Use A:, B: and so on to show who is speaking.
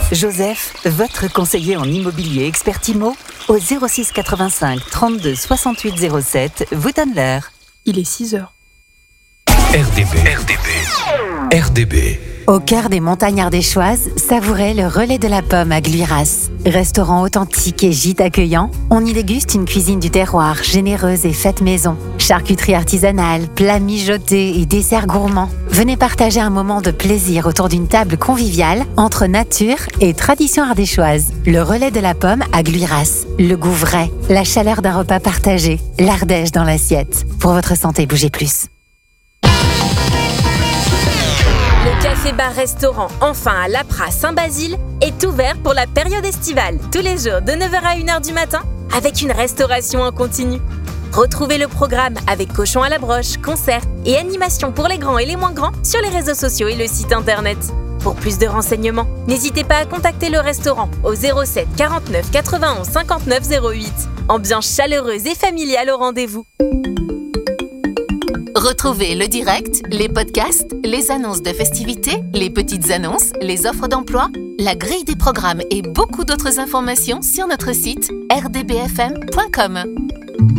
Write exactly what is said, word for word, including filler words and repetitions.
A: Joseph, votre conseiller en immobilier expert Imo, au zéro six quatre-vingt-cinq trente-deux soixante-huit zéro sept, vous donne l'heure.
B: Il est six heures.
C: R D B, R D B, R D B.
D: Au cœur des montagnes ardéchoises, savourez le Relais de la Pomme à Gluiras. Restaurant authentique et gîte accueillant, on y déguste une cuisine du terroir généreuse et faite maison. Charcuterie artisanale, plats mijotés et desserts gourmands. Venez partager un moment de plaisir autour d'une table conviviale entre nature et tradition ardéchoise. Le Relais de la Pomme à Gluiras. Le goût vrai, la chaleur d'un repas partagé, l'Ardèche dans l'assiette. Pour votre santé, bougez plus.
E: Le café-bar-restaurant Enfin à l'Apra Saint-Basile est ouvert pour la période estivale, tous les jours de neuf heures à une heure du matin, avec une restauration en continu. Retrouvez le programme avec cochon à la broche, concerts et animations pour les grands et les moins grands sur les réseaux sociaux et le site internet. Pour plus de renseignements, n'hésitez pas à contacter le restaurant au zéro sept quarante-neuf quatre-vingt-onze cinquante-neuf zéro huit. Ambiance chaleureuse et familiale au rendez-vous.
F: Retrouvez le direct, les podcasts, les annonces de festivités, les petites annonces, les offres d'emploi, la grille des programmes et beaucoup d'autres informations sur notre site r d b f m point com.